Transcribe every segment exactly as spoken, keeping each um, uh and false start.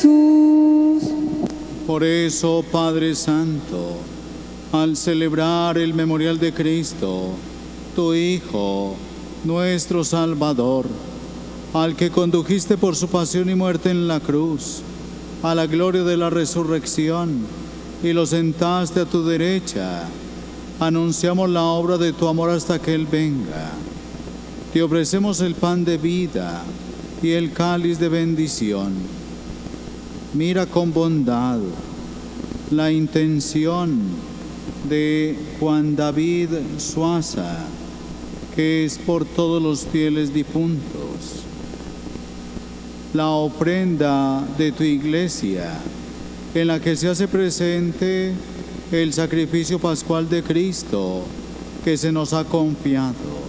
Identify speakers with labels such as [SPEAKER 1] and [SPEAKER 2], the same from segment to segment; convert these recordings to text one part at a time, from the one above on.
[SPEAKER 1] Jesús.
[SPEAKER 2] Por eso, Padre Santo, al celebrar el memorial de Cristo, tu Hijo, nuestro Salvador, al que condujiste por su pasión y muerte en la cruz, a la gloria de la resurrección, y lo sentaste a tu derecha, anunciamos la obra de tu amor hasta que Él venga. Te ofrecemos el pan de vida y el cáliz de bendición. Mira con bondad la intención de Juan David Suaza, que es por todos los fieles difuntos. La ofrenda de tu iglesia, en la que se hace presente el sacrificio pascual de Cristo que se nos ha confiado.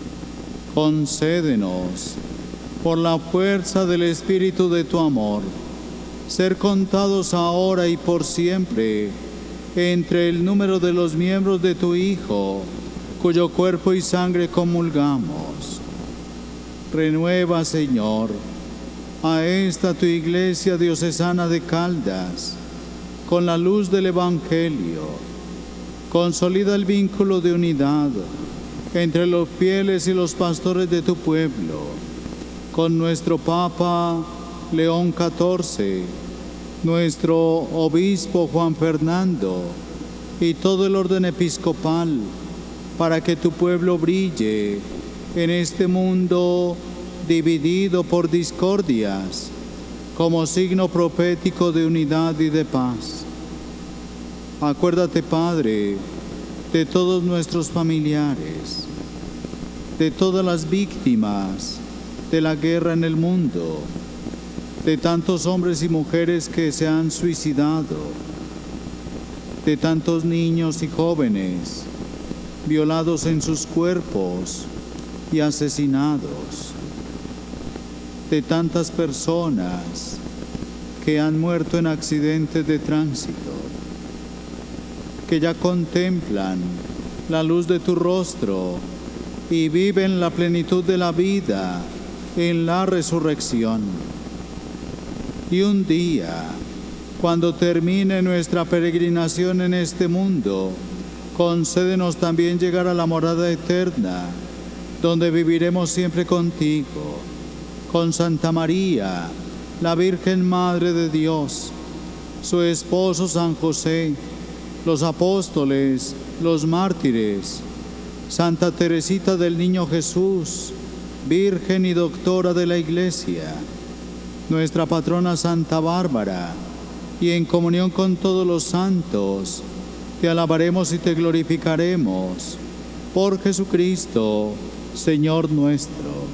[SPEAKER 2] Concédenos, por la fuerza del Espíritu de tu amor, ser contados ahora y por siempre entre el número de los miembros de tu Hijo, cuyo cuerpo y sangre comulgamos. Renueva, Señor, a esta tu iglesia diocesana de Caldas, con la luz del Evangelio. Consolida el vínculo de unidad entre los fieles y los pastores de tu pueblo, con nuestro Papa León catorce, nuestro Obispo Juan Fernando y todo el orden episcopal, para que tu pueblo brille en este mundo dividido por discordias, como signo profético de unidad y de paz. Acuérdate, Padre, de todos nuestros familiares, de todas las víctimas de la guerra en el mundo, de tantos hombres y mujeres que se han suicidado, de tantos niños y jóvenes violados en sus cuerpos y asesinados, de tantas personas que han muerto en accidentes de tránsito, que ya contemplan la luz de tu rostro y viven la plenitud de la vida en la resurrección. Y un día, cuando termine nuestra peregrinación en este mundo, concédenos también llegar a la morada eterna, donde viviremos siempre contigo, con Santa María, la Virgen Madre de Dios, su esposo San José, los apóstoles, los mártires, Santa Teresita del Niño Jesús, Virgen y Doctora de la Iglesia, nuestra patrona Santa Bárbara, y en comunión con todos los santos, te alabaremos y te glorificaremos, por Jesucristo, Señor nuestro.